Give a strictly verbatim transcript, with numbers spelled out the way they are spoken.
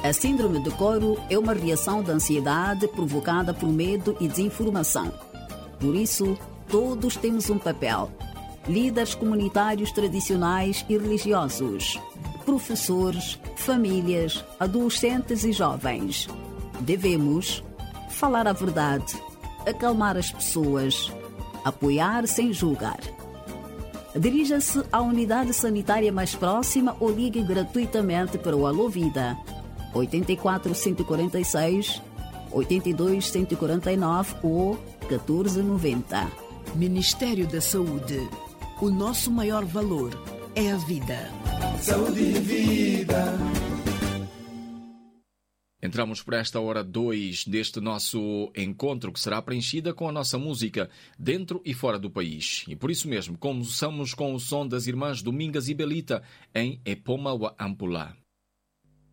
A síndrome de coro é uma reação de ansiedade provocada por medo e desinformação. Por isso, todos temos um papel. Líderes comunitários tradicionais e religiosos, professores, famílias, adolescentes e jovens. Devemos falar a verdade, acalmar as pessoas, apoiar sem julgar. Dirija-se à unidade sanitária mais próxima ou ligue gratuitamente para o Alô Vida oito quatro, um quatro seis, oito dois, um quatro nove ou catorze noventa. Ministério da Saúde. O nosso maior valor é a vida. Saúde e vida. Entramos por esta hora dois deste nosso encontro, que será preenchida com a nossa música dentro e fora do país. E por isso mesmo, começamos com o som das irmãs Domingas e Belita em Epoma wa Ampula.